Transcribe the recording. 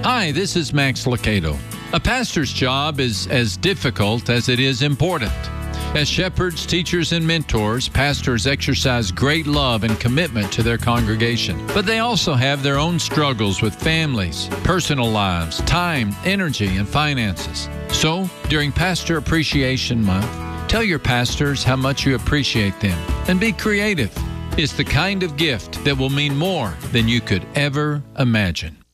Hi, this is Max Lucado. A pastor's job is as difficult as it is important. As shepherds, teachers, and mentors, pastors exercise great love and commitment to their congregation. But they also have their own struggles with families, personal lives, time, energy, and finances. So, during Pastor Appreciation Month, tell your pastors how much you appreciate them and be creative. It's the kind of gift that will mean more than you could ever imagine.